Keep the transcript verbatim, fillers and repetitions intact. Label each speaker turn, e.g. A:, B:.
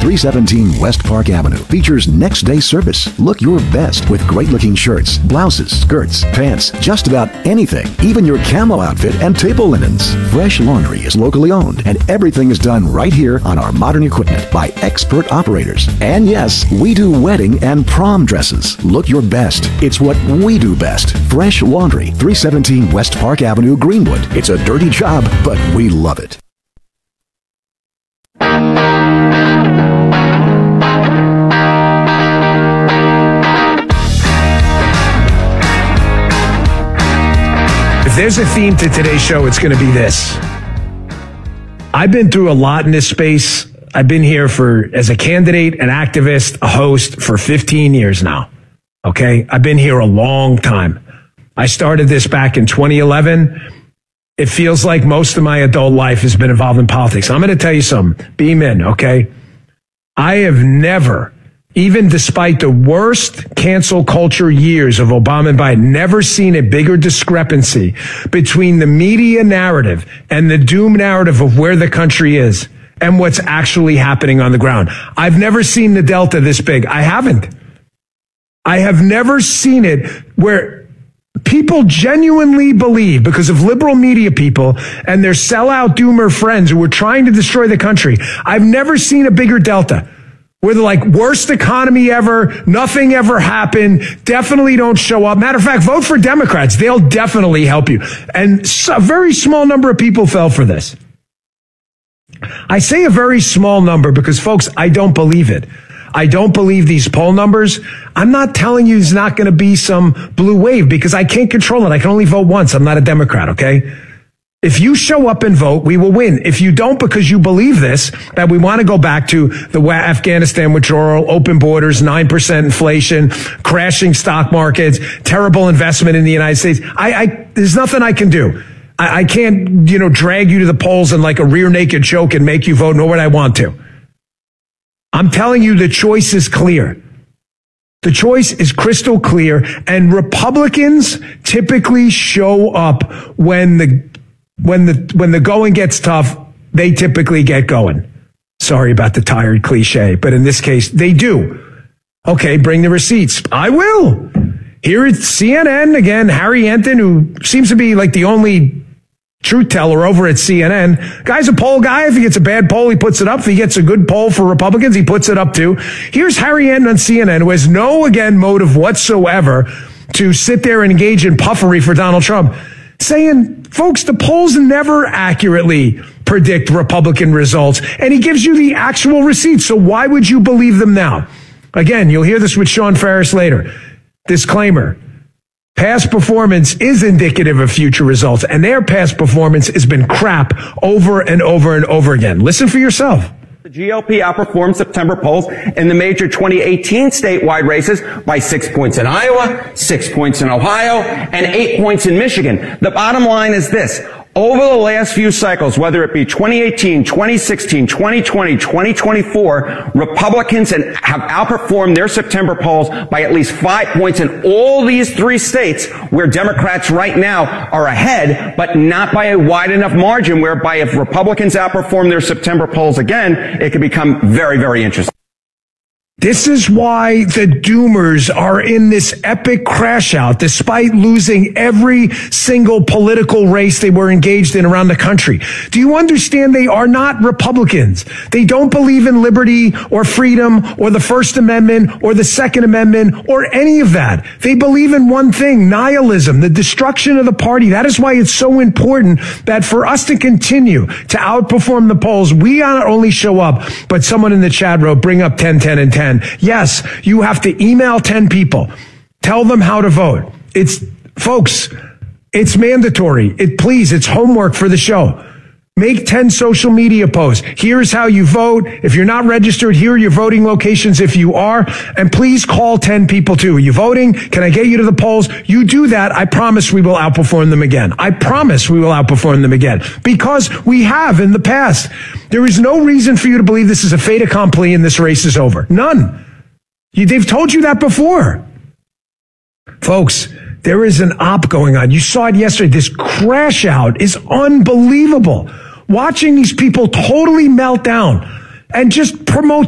A: three seventeen West Park Avenue features next day service. Look your best with great-looking shirts, blouses, skirts, pants, just about anything, even your camo outfit and table linens. Fresh Laundry is locally owned, and everything is done right here on our modern equipment by expert operators. And yes, we do wedding and prom dresses. Look your best. It's what we do best. Fresh Laundry, three seventeen West Park Avenue, Greenwood. It's a dirty job, but we love it.
B: If there's a theme to today's show, it's going to be this. I've been through a lot in this space. I've been here for, as a candidate, an activist, a host for fifteen years now. Okay? I've been here a long time. I started this back in twenty eleven. It feels like most of my adult life has been involved in politics. I'm going to tell you something. Beam in, okay? I have never, even despite the worst cancel culture years of Obama and Biden, never seen a bigger discrepancy between the media narrative and the doom narrative of where the country is and what's actually happening on the ground. I've never seen the delta this big. I haven't. I have never seen it where people genuinely believe, because of liberal media people and their sellout doomer friends who are trying to destroy the country, I've never seen a bigger delta. Where they're like, worst economy ever, nothing ever happened, definitely don't show up. Matter of fact, vote for Democrats. They'll definitely help you. And a very small number of people fell for this. I say a very small number because, folks, I don't believe it. I don't believe these poll numbers. I'm not telling you there's not going to be some blue wave because I can't control it. I can only vote once. I'm not a Democrat, okay? If you show up and vote, we will win. If you don't because you believe this, that we want to go back to the Afghanistan withdrawal, open borders, nine percent inflation, crashing stock markets, terrible investment in the United States, I, I there's nothing I can do. I, I can't, you know, drag you to the polls in like a rear naked choke and make you vote, nor would I want to. I'm telling you the choice is clear. The choice is crystal clear, and Republicans typically show up when the when the when the going gets tough. They typically get going. Sorry about the tired cliche, but in this case, they do. Okay, bring the receipts. I will. Here at C N N again, Harry Enton, who seems to be like the only truth teller over at C N N. Guy's a poll guy. If he gets a bad poll, he puts it up. If he gets a good poll for Republicans, he puts it up too. Here's Harry Enton on C N N, who has no, again, motive whatsoever to sit there and engage in puffery for Donald Trump, saying, folks, the polls never accurately predict Republican results. And he gives you the actual receipts. So why would you believe them now? Again, you'll hear this with Sean Ferris later. Disclaimer. Past performance is indicative of future results, and their past performance has been crap over and over and over again. Listen for yourself.
C: The G O P outperformed September polls in the major twenty eighteen statewide races by six points in Iowa, six points in Ohio, and eight points in Michigan. The bottom line is this. Over the last few cycles, whether it be twenty eighteen, twenty sixteen, twenty twenty, twenty twenty-four, Republicans have outperformed their September polls by at least five points in all these three states where Democrats right now are ahead, but not by a wide enough margin whereby if Republicans outperform their September polls again, it could become very, very interesting.
B: This is why the doomers are in this epic crash out, despite losing every single political race they were engaged in around the country. Do you understand they are not Republicans? They don't believe in liberty or freedom or the First Amendment or the Second Amendment or any of that. They believe in one thing, nihilism, the destruction of the party. That is why it's so important that for us to continue to outperform the polls, we not only show up, but someone in the chat wrote, bring up ten, ten, and ten. Yes, you have to email ten people. Tell them how to vote. It's, folks, it's mandatory. It, please, it's homework for the show. Make ten social media posts. Here's how you vote. If you're not registered, here are your voting locations if you are. And please call ten people too. Are you voting? Can I get you to the polls? You do that, I promise we will outperform them again. I promise we will outperform them again. Because we have in the past. There is no reason for you to believe this is a fait accompli and this race is over. None. You, they've told you that before. Folks, there is an op going on. You saw it yesterday. This crash out is unbelievable. Watching these people totally melt down and just promote